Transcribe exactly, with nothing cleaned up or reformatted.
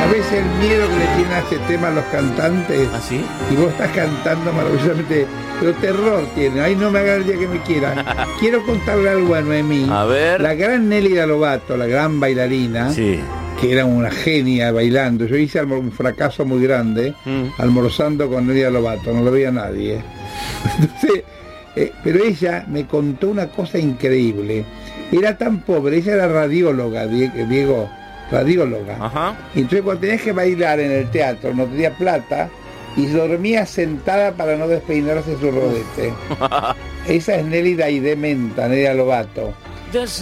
¿Sabés el miedo que le tienen a este tema a los cantantes? ¿Ah, sí? Y vos estás cantando maravillosamente, pero terror tiene. Ay, no me haga el día que me quiera. Quiero contarle algo a Noemí. A ver. La gran Nélida Lobato, la gran bailarina, Sí. que era una genia bailando. Yo hice un fracaso muy grande Mm. almorzando con Nélida Lobato, no lo veía nadie. Entonces, eh, pero ella me contó una cosa increíble. Era tan pobre, ella era radióloga, Diego, radióloga. Ajá. Y entonces cuando tenías que bailar en el teatro no tenía plata y dormía sentada para no despeinarse su rodete. Esa es Nélida Idementa, Nélida Lobato.